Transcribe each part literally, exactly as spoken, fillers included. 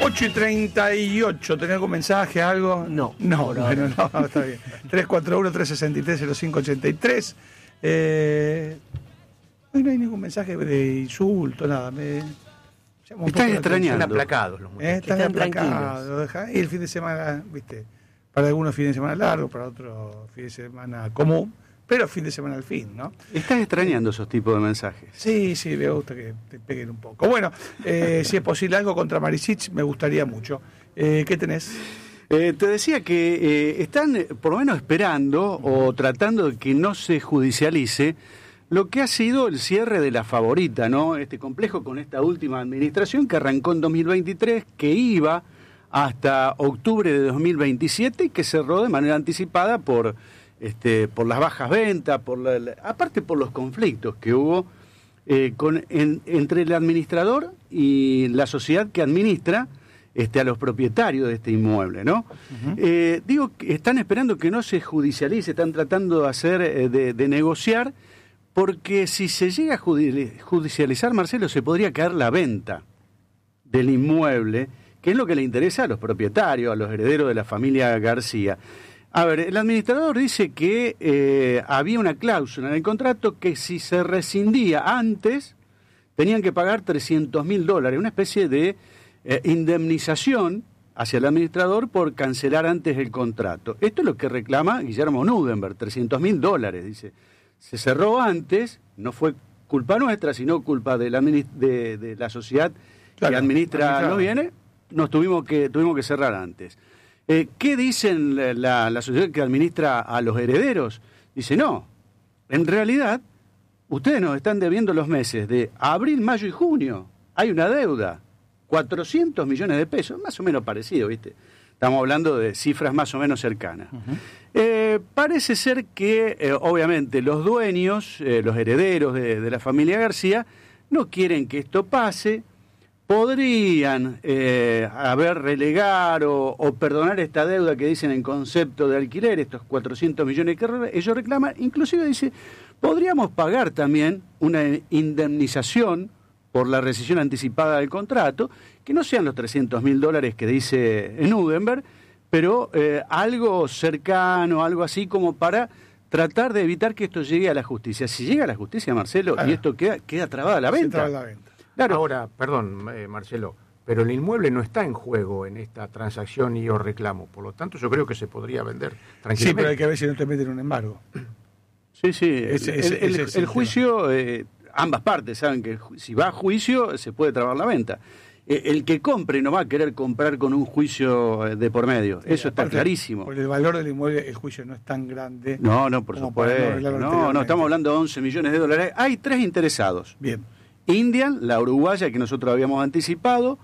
ocho y treinta y ocho, ¿tenés algún mensaje, algo? No. No, bueno, no, no, está bien. tres cuatro uno, tres seis tres, cero cinco ocho tres. Eh, hoy no hay ningún mensaje de insulto, nada. Me Están extrañando. Están aplacados los muchachos. Eh, están Están aplacados. Deja- Y el fin de semana, viste, para algunos fin de semana largo, para otros fin de semana común, pero fin de semana al fin, ¿no? Estás extrañando esos tipos de mensajes. Sí, sí, me gusta que te peguen un poco. Bueno, eh, si es posible algo contra Marisich, me gustaría mucho. Eh, ¿Qué tenés? Eh, te decía que eh, están eh, por lo menos esperando o tratando de que no se judicialice lo que ha sido el cierre de La Favorita, ¿no? Este complejo con esta última administración que arrancó en dos mil veintitrés, que iba hasta octubre de dos mil veintisiete y que cerró de manera anticipada por, este, por las bajas ventas, por la, la- aparte por los conflictos que hubo eh, con, en- entre el administrador y la sociedad que administra este, a los propietarios de este inmueble, ¿no? Uh-huh. Eh, digo, que están esperando que no se judicialice, están tratando de hacer, eh, de, de negociar, porque si se llega a judi- judicializar, Marcelo, se podría caer la venta del inmueble, que es lo que le interesa a los propietarios, a los herederos de la familia García. A ver, el administrador dice que eh, había una cláusula en el contrato que si se rescindía antes, tenían que pagar trescientos mil dólares, una especie de eh, indemnización hacia el administrador por cancelar antes el contrato. Esto es lo que reclama Guillermo Nudenberg, trescientos mil dólares, dice. Se cerró antes, no fue culpa nuestra, sino culpa de la, adminis- de, de la sociedad Claro, que administra administrada. los bienes, nos tuvimos que, tuvimos que cerrar antes. Eh, ¿Qué dicen la, la, la sociedad que administra a los herederos? Dice, no, en realidad, ustedes nos están debiendo los meses de abril, mayo y junio. Hay una deuda, cuatrocientos millones de pesos, más o menos parecido, ¿viste? Estamos hablando de cifras más o menos cercanas. Uh-huh. Eh, parece ser que, eh, obviamente, los dueños, eh, los herederos de, de la familia García, no quieren que esto pase, podrían eh, haber relegar o, o perdonar esta deuda que dicen en concepto de alquiler, estos cuatrocientos millones que re- ellos reclaman, inclusive dice, podríamos pagar también una indemnización por la rescisión anticipada del contrato, que no sean los trescientos mil dólares que dice Nudenberg, pero eh, algo cercano, algo así como para tratar de evitar que esto llegue a la justicia. Si llega a la justicia, Marcelo, Claro. y esto queda, queda trabada la Se venta. traba la venta. Claro. Ahora, perdón, eh, Marcelo, pero el inmueble no está en juego en esta transacción y o reclamo. Por lo tanto, yo creo que se podría vender tranquilamente. Sí, pero hay que ver si no te meten un embargo. Sí, sí. Ese- el, ese- el- ese es el el juicio, eh, ambas partes saben que ju- si va a juicio se puede trabar la venta. Eh, el que compre no va a querer comprar con un juicio eh, de por medio. Eso está Aparte, clarísimo. Por el valor del inmueble, el juicio no es tan grande. No, no, por como para no supuesto. arreglarlo No, no, anteriormente. estamos hablando de once millones de dólares. Hay tres interesados. Bien. Indian, la uruguaya que nosotros habíamos anticipado,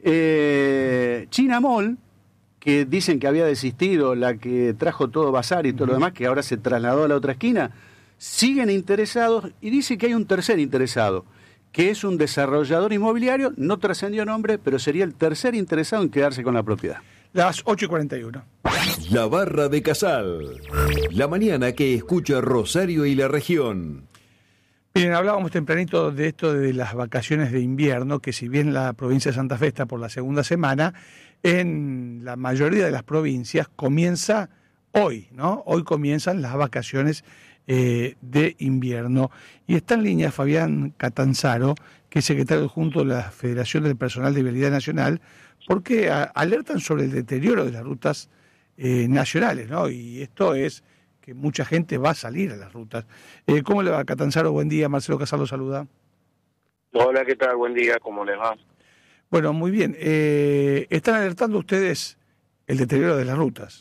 eh, China Mall, que dicen que había desistido, la que trajo todo Bazar y todo Ujú. lo demás, que ahora se trasladó a la otra esquina, siguen interesados y dice que hay un tercer interesado, que es un desarrollador inmobiliario, no trascendió nombre, pero sería el tercer interesado en quedarse con la propiedad. Las ocho y cuarenta y uno. La Barra de Casal. La mañana que escucha Rosario y la región. Bien, hablábamos tempranito de esto de las vacaciones de invierno, que si bien la provincia de Santa Fe está por la segunda semana, en la mayoría de las provincias comienza hoy, ¿no? Hoy comienzan las vacaciones eh, de invierno. Y está en línea Fabián Catanzaro, que es secretario adjunto de la Federación del Personal de Vialidad Nacional, porque a, alertan sobre el deterioro de las rutas eh, nacionales, ¿no? Y esto es que mucha gente va a salir a las rutas. Eh, ¿Cómo le va, Catanzaro? Buen día, Marcelo Casal lo saluda. Hola, ¿qué tal? Buen día, ¿cómo les va? Bueno, muy bien. Eh, ¿Están alertando ustedes el deterioro de las rutas?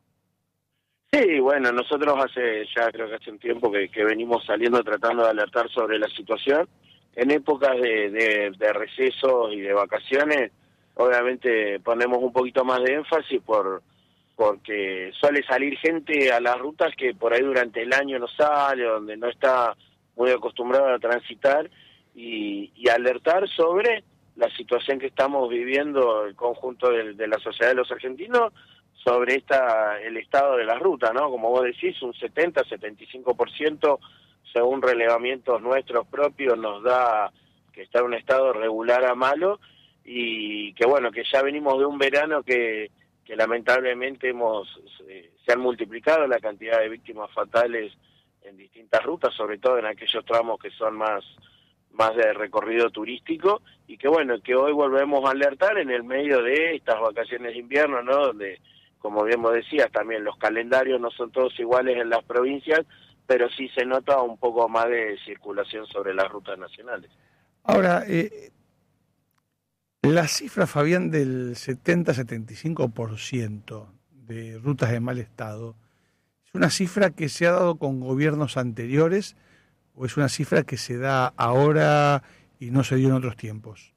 Sí, bueno, nosotros hace ya creo que hace un tiempo que, que venimos saliendo tratando de alertar sobre la situación. En épocas de, de, de recesos y de vacaciones, obviamente ponemos un poquito más de énfasis por porque suele salir gente a las rutas que por ahí durante el año no sale, donde no está muy acostumbrada a transitar, y, y alertar sobre la situación que estamos viviendo el conjunto de, de la sociedad de los argentinos sobre esta el estado de la ruta, ¿no? Como vos decís, un setenta, setenta y cinco por ciento según relevamientos nuestros propios nos da que está en un estado regular a malo, y que bueno, que ya venimos de un verano que, que lamentablemente hemos eh, se han multiplicado la cantidad de víctimas fatales en distintas rutas, sobre todo en aquellos tramos que son más más de recorrido turístico, y que bueno, que hoy volvemos a alertar en el medio de estas vacaciones de invierno, ¿no? Donde, como bien vos decías, también los calendarios no son todos iguales en las provincias, pero sí se nota un poco más de circulación sobre las rutas nacionales. Ahora, eh, la cifra, Fabián, del setenta a setenta y cinco por ciento de rutas en mal estado, ¿es una cifra que se ha dado con gobiernos anteriores o es una cifra que se da ahora y no se dio en otros tiempos?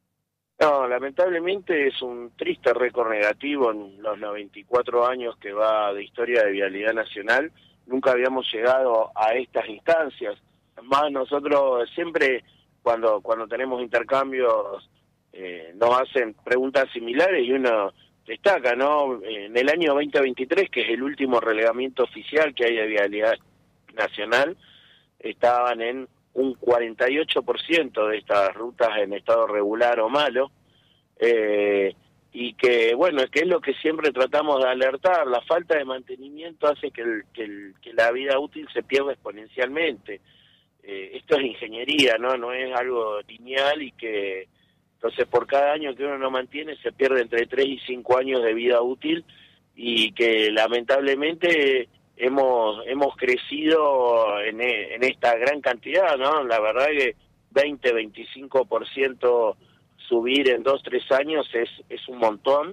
No, lamentablemente es un triste récord negativo en los noventa y cuatro años que va de historia de vialidad nacional. Nunca habíamos llegado a estas instancias. Además, nosotros siempre, cuando cuando tenemos intercambios, eh, nos hacen preguntas similares y uno destaca, ¿no? En el año veinte veintitrés, que es el último relevamiento oficial que hay de vialidad nacional, estaban en un cuarenta y ocho por ciento de estas rutas en estado regular o malo, eh, y que, bueno, que es lo que siempre tratamos de alertar, la falta de mantenimiento hace que, el, que, el, que la vida útil se pierda exponencialmente. Eh, esto es ingeniería, ¿no? No es algo lineal, y que, entonces, por cada año que uno no mantiene, se pierde entre tres y cinco años de vida útil, y que lamentablemente hemos hemos crecido en, en esta gran cantidad, ¿no? La verdad que veinte, veinticinco por ciento subir en dos, tres años es es un montón.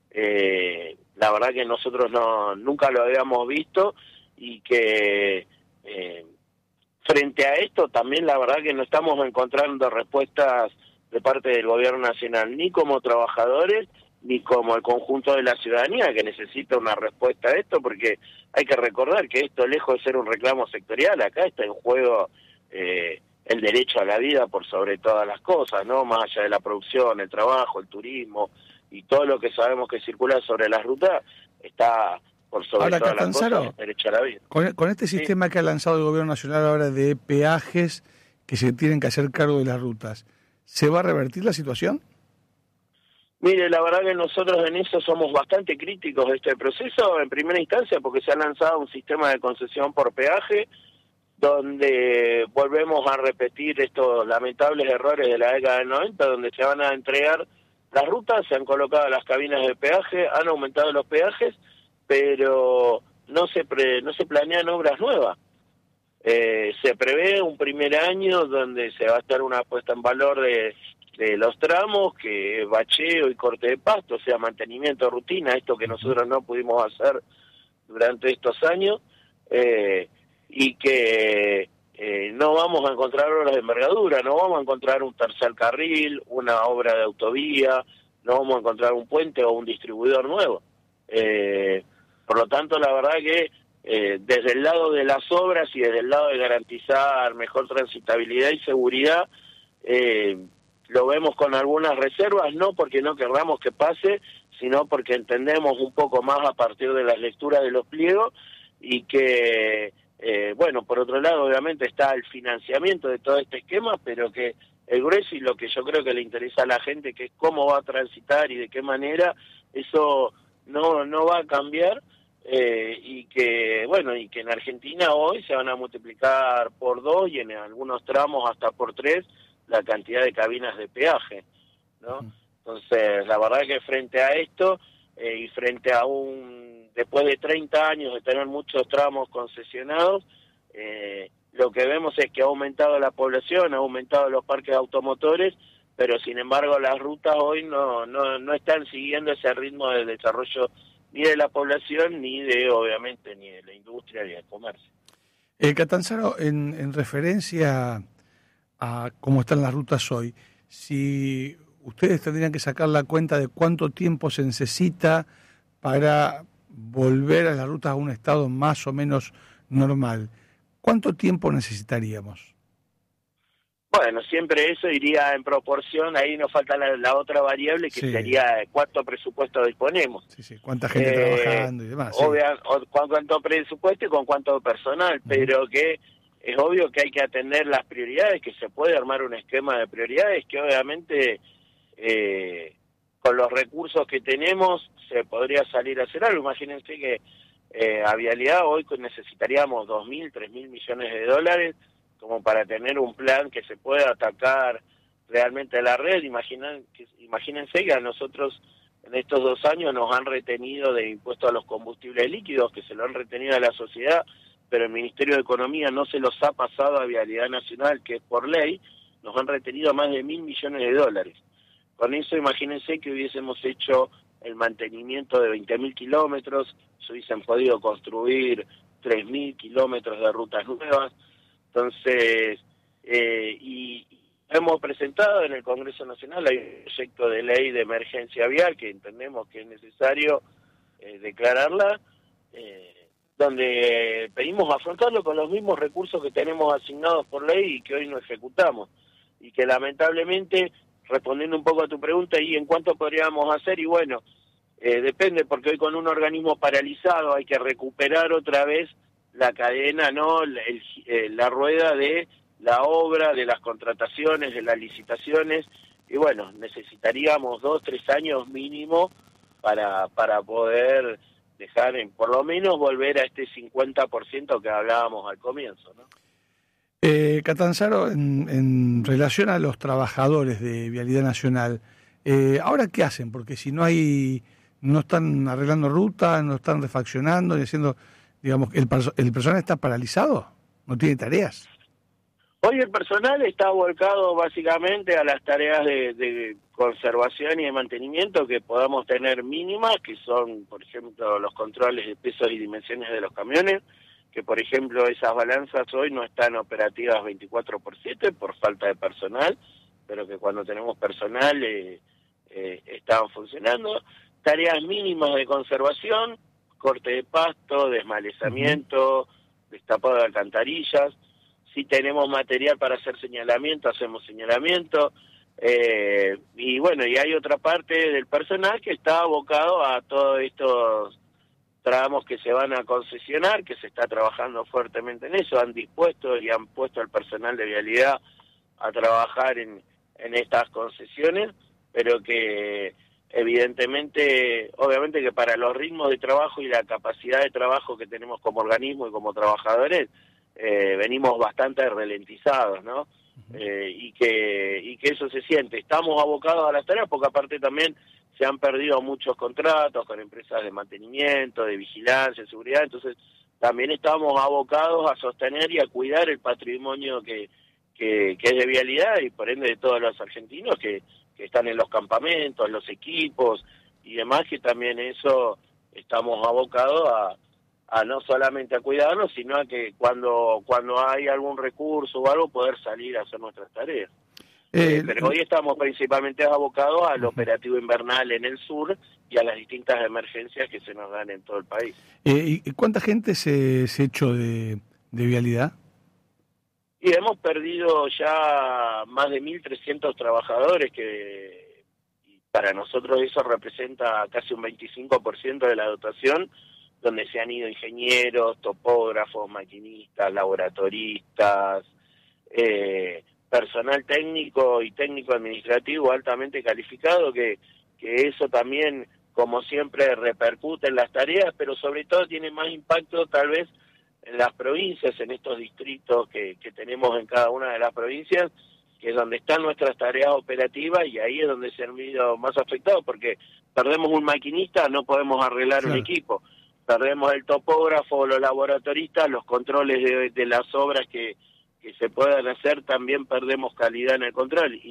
Eh, la verdad que nosotros no nunca lo habíamos visto, y que eh, frente a esto también la verdad que no estamos encontrando respuestas de parte del gobierno nacional, ni como trabajadores, ni como el conjunto de la ciudadanía, que necesita una respuesta a esto, porque hay que recordar que esto, lejos de ser un reclamo sectorial, acá está en juego eh, el derecho a la vida por sobre todas las cosas, ¿no? Más allá de la producción, el trabajo, el turismo y todo lo que sabemos que circula sobre las rutas, está por sobre ahora, todas Catanzaro, las cosas el derecho a la vida. Con, con este Sí. sistema que ha lanzado el gobierno nacional ahora de peajes que se tienen que hacer cargo de las rutas, ¿se va a revertir la situación? Mire, la verdad que nosotros en eso somos bastante críticos de este proceso, en primera instancia porque se ha lanzado un sistema de concesión por peaje, donde volvemos a repetir estos lamentables errores de la década del noventa, donde se van a entregar las rutas, se han colocado las cabinas de peaje, han aumentado los peajes, pero no se pre, no se planean obras nuevas. Eh, se prevé un primer año donde se va a estar una puesta en valor de de los tramos, que es bacheo y corte de pasto, o sea, mantenimiento de rutina, esto que nosotros no pudimos hacer durante estos años, eh, y que eh, no vamos a encontrar obras de envergadura, no vamos a encontrar un tercer carril, una obra de autovía, no vamos a encontrar un puente o un distribuidor nuevo. Eh, por lo tanto, la verdad que eh, desde el lado de las obras y desde el lado de garantizar mejor transitabilidad y seguridad, eh, lo vemos con algunas reservas, no porque no querramos que pase, sino porque entendemos un poco más a partir de las lecturas de los pliegos, y que, eh, bueno, por otro lado, obviamente está el financiamiento de todo este esquema, pero que el grueso y lo que yo creo que le interesa a la gente, que es cómo va a transitar y de qué manera, eso no, no va a cambiar, eh, y que, bueno, y que en Argentina hoy se van a multiplicar por dos y en algunos tramos hasta por tres la cantidad de cabinas de peaje, ¿no? Entonces, la verdad que frente a esto, eh, y frente a un, después de treinta años de tener muchos tramos concesionados, eh, lo que vemos es que ha aumentado la población, ha aumentado los parques automotores, pero sin embargo las rutas hoy no, no, no están siguiendo ese ritmo de desarrollo ni de la población, ni de, obviamente, ni de la industria, ni del comercio. Eh, Catanzaro, en, en referencia a cómo están las rutas hoy, si ustedes tendrían que sacar la cuenta de cuánto tiempo se necesita para volver a las rutas a un estado más o menos normal, ¿cuánto tiempo necesitaríamos? Bueno, siempre eso iría en proporción, ahí nos falta la, la otra variable que sí. sería cuánto presupuesto disponemos. Sí, sí, cuánta gente eh, trabajando y demás. Sí. Obvia, o, con cuánto presupuesto y con cuánto personal, uh-huh. pero que es obvio que hay que atender las prioridades, que se puede armar un esquema de prioridades, que obviamente eh, con los recursos que tenemos se podría salir a hacer algo. Imagínense que eh, a Vialidad hoy necesitaríamos dos mil, tres mil millones de dólares como para tener un plan que se pueda atacar realmente a la red. Imaginen, que, imagínense que a nosotros en estos dos años nos han retenido de impuesto a los combustibles líquidos, que se lo han retenido a la sociedad, pero el Ministerio de Economía no se los ha pasado a Vialidad Nacional, que es por ley. Nos han retenido más de mil millones de dólares. Con eso imagínense que hubiésemos hecho el mantenimiento de veinte mil kilómetros, se hubiesen podido construir tres mil kilómetros de rutas nuevas. Entonces, eh, y hemos presentado en el Congreso Nacional hay un proyecto de ley de emergencia vial que entendemos que es necesario eh, declararla, eh, donde pedimos afrontarlo con los mismos recursos que tenemos asignados por ley y que hoy no ejecutamos. Y que lamentablemente, respondiendo un poco a tu pregunta, ¿y en cuánto podríamos hacer? Y bueno, eh, depende, porque hoy con un organismo paralizado hay que recuperar otra vez la cadena, ¿no? El, el, la rueda de la obra, de las contrataciones, de las licitaciones, y bueno, necesitaríamos dos, tres años mínimo para, para poder dejar, en, por lo menos, volver a este cincuenta por ciento que hablábamos al comienzo, ¿no? Eh, Catanzaro, en, en relación a los trabajadores de Vialidad Nacional, eh, ¿ahora qué hacen? Porque si no hay, no están arreglando ruta, no están refaccionando, y haciendo, digamos, el, el personal está paralizado, no tiene tareas. Hoy el personal está volcado básicamente a las tareas de, de conservación y de mantenimiento que podamos tener mínimas, que son, por ejemplo, los controles de pesos y dimensiones de los camiones, que por ejemplo esas balanzas hoy no están operativas veinticuatro por siete por falta de personal, pero que cuando tenemos personal eh, eh, estaban funcionando. Tareas mínimas de conservación, corte de pasto, desmalezamiento, destapado de alcantarillas. Si tenemos material para hacer señalamiento, hacemos señalamiento. Eh, y bueno, y hay otra parte del personal que está abocado a todos estos tramos que se van a concesionar, que se está trabajando fuertemente en eso, han dispuesto y han puesto al personal de Vialidad a trabajar en, en estas concesiones, pero que evidentemente, obviamente que para los ritmos de trabajo y la capacidad de trabajo que tenemos como organismo y como trabajadores, eh, venimos bastante ralentizados, ¿no? Eh, y que y que eso se siente. Estamos abocados a las tareas porque aparte también se han perdido muchos contratos con empresas de mantenimiento, de vigilancia, de seguridad, entonces también estamos abocados a sostener y a cuidar el patrimonio que, que, que es de Vialidad y por ende de todos los argentinos que, que están en los campamentos, los equipos y demás, que también eso estamos abocados a, a no solamente a cuidarlo, sino a que cuando, cuando hay algún recurso o algo poder salir a hacer nuestras tareas. Eh, pero hoy estamos principalmente abocados al operativo invernal en el sur y a las distintas emergencias que se nos dan en todo el país. Eh, ¿Y cuánta gente se, se echó de, de Vialidad? Y hemos perdido ya más de mil trescientos trabajadores, que para nosotros eso representa casi un veinticinco por ciento de la dotación, donde se han ido ingenieros, topógrafos, maquinistas, laboratoristas, eh, personal técnico y técnico administrativo altamente calificado, que, que eso también, como siempre, repercute en las tareas, pero sobre todo tiene más impacto tal vez en las provincias, en estos distritos que, que tenemos en cada una de las provincias, que es donde están nuestras tareas operativas y ahí es donde se han visto más afectados, porque perdemos un maquinista, no podemos arreglar claro. un equipo, perdemos el topógrafo, los laboratoristas, los controles de, de las obras que que se puedan hacer, también perdemos calidad en el control.